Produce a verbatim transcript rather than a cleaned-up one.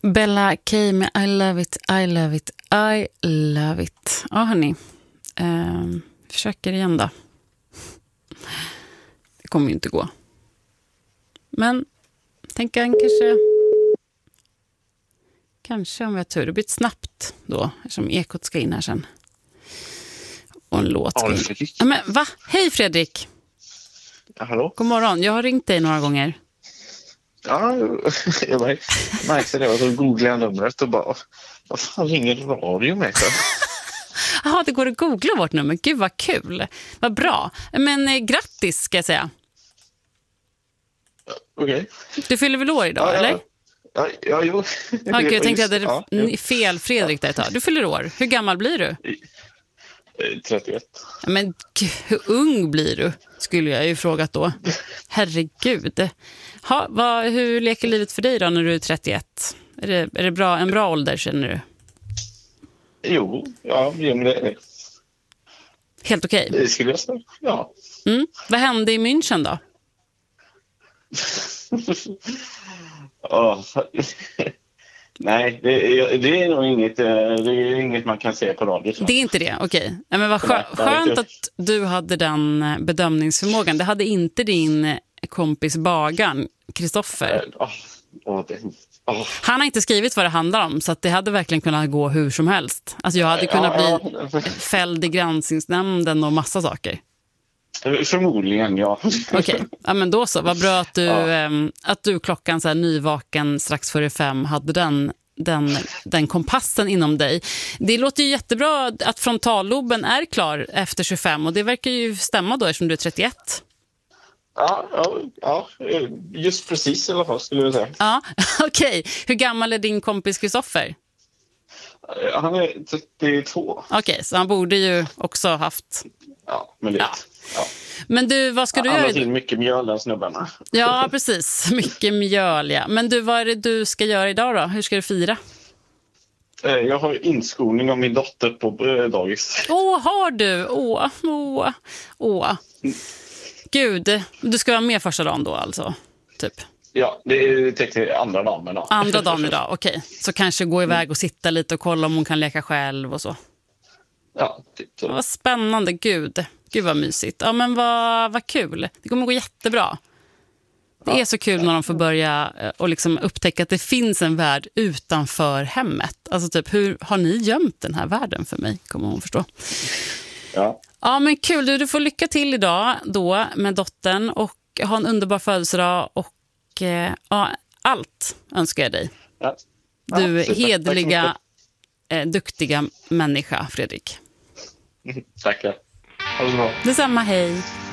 Bella K med I love it, I love it, I love it. Ja, hörni. Eh, försöker igen då. Det kommer ju inte gå. Men tänker jag kanske... Kanske om vi har tur. Det blir snabbt då, eftersom ekot ska in här sen. Och en låt ska in. Ja, men va? Hej Fredrik! Ja, hallå? God morgon, jag har ringt dig några gånger. Ja, jag märkte det. Och så googlade jag numret och bara, vad fan ringer radio med? Jaha, det går att googla vårt nummer. Gud vad kul. Vad bra. Men eh, grattis ska jag säga. Okej. Okay. Du fyller väl år idag, ja, eller? Ja, ja, ja jo. Ja, gud, jag tänkte att det ja, hade fel Fredrik där ett tag. Du fyller år. Hur gammal blir du? trettioett. Ja, men hur ung blir du? Skulle jag ju frågat då. Herregud. Ha, vad, hur leker livet för dig då när du är trettioett? Är det, är det bra, en bra ålder känner du? Jo, ja, men det är det. Helt okej? Det skulle jag säga, ja. Mm. Vad hände i München då? oh. Nej, det är, det är nog inget, det är inget man kan se på radio. Så. Det är inte det, okej. Okay. Ja, men vad skö- skönt att du hade den bedömningsförmågan. Det hade inte din kompis Bagan, Kristoffer. Oh, oh, det, oh. Han har inte skrivit vad det handlar om, så att det hade verkligen kunnat gå hur som helst. Alltså jag hade kunnat bli ja, fälld i granskningsnämnden och massa saker. Förmodligen, ja. Okej, okay. Ja, men då så. Vad bra att du, ja. ähm, att du klockan så här nyvaken strax före fem hade den, den, den kompassen inom dig. Det låter ju jättebra att frontalloben är klar efter tjugofem och det verkar ju stämma då eftersom du är trettioett. Ja, ja, ja, just precis i alla fall skulle jag säga. Ja, okej. Okay. Hur gammal är din kompis Kristoffer? Han är trettiotvå. Okej, okay, så han borde ju också haft... Ja, men det... Ja. Ja. Men du, vad ska du han göra? Han har mycket mjöl den snubbarna. Ja, precis. Mycket mjöl, ja. Men du, vad är det du ska göra idag då? Hur ska du fira? Jag har inskolning av min dotter på dagis. Åh, har du? Åh, åh, åh. Gud, du ska vara med första dagen då alltså, typ? Ja, det är täckt andra dagen idag. Andra dagen idag, okej. Okay. Så kanske gå iväg och sitta lite och kolla om hon kan leka själv och så. Ja, typ så. Vad spännande, gud. Gud vad mysigt. Ja, men vad, vad kul. Det kommer gå jättebra. Det är så kul när de får börja och liksom upptäcka att det finns en värld utanför hemmet. Alltså typ, hur har ni gömt den här världen för mig? Kommer hon förstå. Ja. Ja, men kul. Du, du får lycka till idag då med dottern och ha en underbar födelsedag och eh, ja, allt önskar jag dig. Ja. Ja, du är super. hedliga, eh, duktiga människa, Fredrik. Tackar. Ha det så bra. Detsamma, hej.